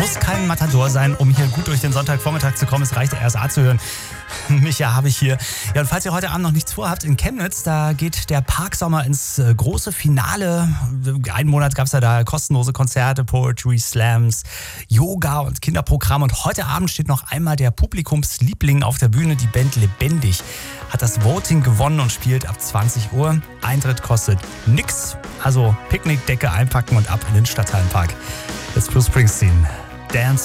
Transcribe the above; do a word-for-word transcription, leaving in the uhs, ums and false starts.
muss kein Matador sein, um hier gut durch den Sonntagvormittag zu kommen. Es reicht, R S A zu hören. Micha habe ich hier. Ja, und falls ihr heute Abend noch nichts vorhabt, in Chemnitz, da geht der Parksommer ins äh, große Finale. Einen Monat gab es ja da kostenlose Konzerte, Poetry Slams, Yoga und Kinderprogramm. Und heute Abend steht noch einmal der Publikumsliebling auf der Bühne. Die Band Lebendig hat das Voting gewonnen und spielt ab zwanzig Uhr. Eintritt kostet nix. Also Picknickdecke einpacken und ab in den Stadthallenpark. Jetzt Bruce Springsteen. Dance